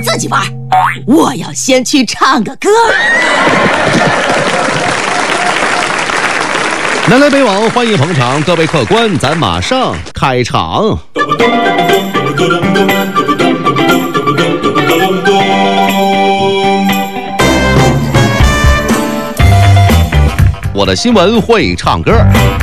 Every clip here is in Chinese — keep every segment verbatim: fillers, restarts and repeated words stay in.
自己玩，我要先去唱个歌。 南来北往，欢迎捧场，各位客官，咱马上开场。我的新闻会唱歌。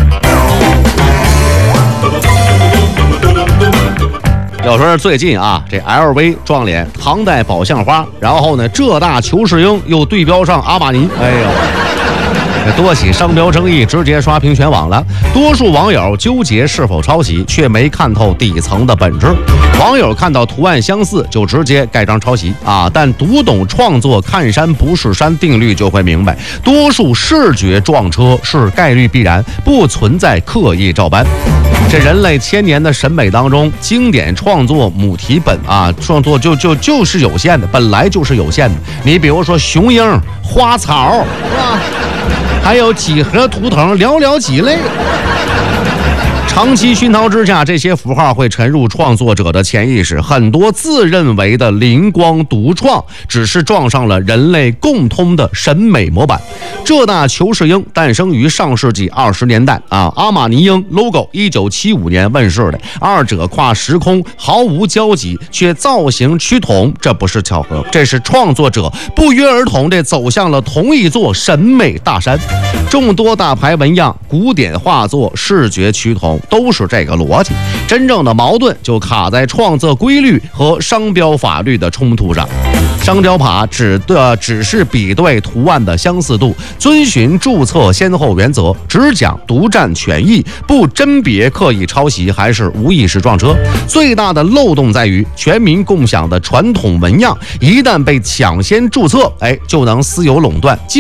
要说最近啊，这 L V 撞脸唐代宝相花，然后呢，浙大裘世英又对标上阿玛尼，哎呦！多起商标争议直接刷屏全网了，多数网友纠结是否抄袭，却没看透底层的本质。网友看到图案相似就直接盖章抄袭啊，但读懂创作看山不是山定律就会明白，多数视觉撞车是概率必然，不存在刻意照搬。这人类千年的审美当中，经典创作母题本啊，创作就就就是有限的，本来就是有限的。你比如说雄鹰、花草，是吧？还有几何图腾，寥寥几类。长期熏陶之下，这些符号会沉入创作者的潜意识，很多自认为的灵光独创，只是撞上了人类共通的审美模板。浙大裘世英诞生于上世纪二十年代啊，阿玛尼鹰 logo 一九七五年问世的，二者跨时空毫无交集，却造型趋同，这不是巧合，这是创作者不约而同地走向了同一座审美大山。众多大牌纹样、古典画作视觉趋同，都是这个逻辑。真正的矛盾就卡在创作规律和商标法律的冲突上。商标法只的只是比对图案的相似度，遵循注册先后原则，只讲独占权益，不甄别刻意抄袭还是无意识撞车。最大的漏洞在于，全民共享的传统纹样一旦被抢先注册，哎，就能私有垄断。